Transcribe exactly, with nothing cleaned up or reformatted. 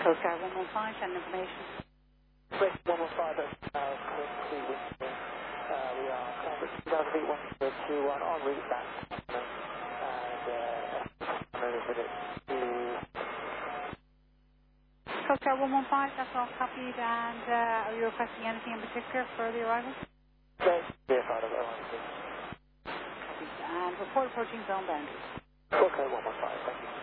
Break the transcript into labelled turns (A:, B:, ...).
A: Coast Guard one one five, send information.
B: West one one five, that's uh, calling to Windsor. Uh, we are Congress two thousand feet, one zero two one, en route back. And, uh, another minute to...
A: Coast Guard one one five, that's all copied, and uh, are you requesting anything in particular for the arrival?
B: Yes, verified, I've got one.
A: And report approaching zone boundary.
B: Okay, one one five, thank you.